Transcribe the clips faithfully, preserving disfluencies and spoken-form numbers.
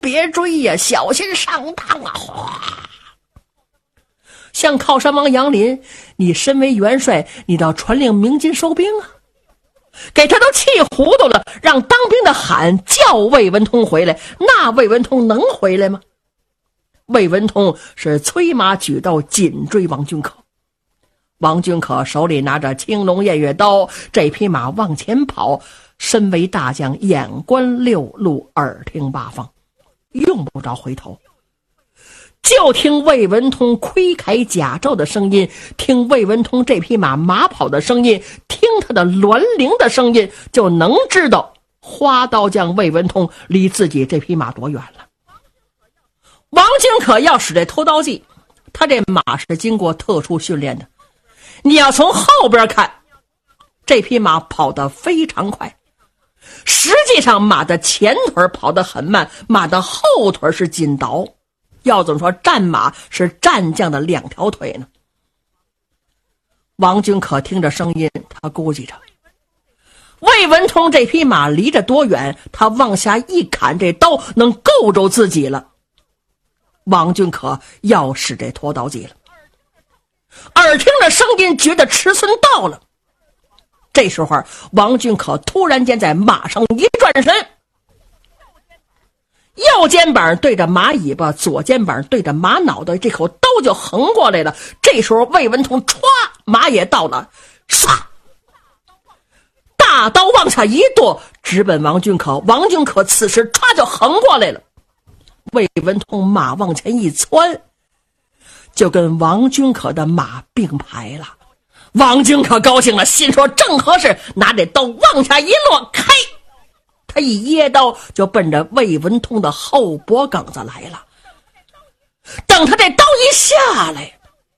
别追呀，小心上当啊！哗！像靠山王杨林，你身为元帅，你倒传令鸣金收兵啊！给他都气糊涂了，让当兵的喊叫魏文通回来，那魏文通能回来吗？魏文通是催马举刀紧追王君可，王君可手里拿着青龙偃月刀，这匹马往前跑，身为大将，眼观六路，耳听八方，用不着回头。就听魏文通盔铠甲胄的声音，听魏文通这匹马马跑的声音，听他的銮铃的声音，就能知道花刀将魏文通离自己这匹马多远了。王君可要使这拖刀计，他这马是经过特殊训练的，你要从后边看，这匹马跑得非常快，实际上马的前腿跑得很慢，马的后腿是紧倒，要怎么说战马是战将的两条腿呢？王君可听着声音，他估计着魏文通这匹马离着多远，他往下一砍，这刀能够着自己了。王君可要使这拖刀计了，耳听着声音，觉得迟孙到了。这时候王君可突然间在马上一转身，右肩膀对着马尾巴，左肩膀对着马脑袋，这口刀就横过来了。这时候魏文通歘，马也到了，唰，大刀往下一剁，直奔王君可。王君可此时歘就横过来了，魏文通马往前一窜，就跟王君可的马并排了。王君可高兴了，心说正合适，拿这刀往下一落，开，他一掖刀就奔着魏文通的后脖梗子来了。等他这刀一下来，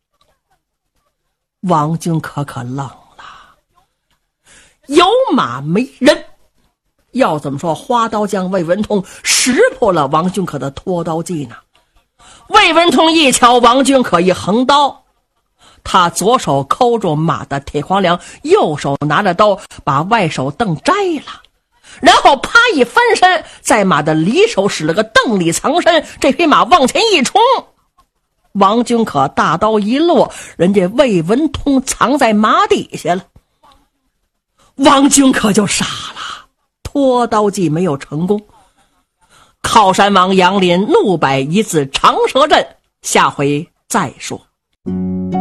王君可可愣了，有马没人。要怎么说，花刀将魏文通识破了王君可的拖刀计呢？魏文通一瞧王君可一横刀，他左手抠住马的铁黄梁，右手拿着刀把外手蹬摘了，然后啪一翻身，在马的里手使了个蹬里藏身，这匹马往前一冲，王君可大刀一落，人家魏文通藏在马底下了。王君可就傻了，拖刀计没有成功。靠山王杨林怒摆一字长蛇阵，下回再说。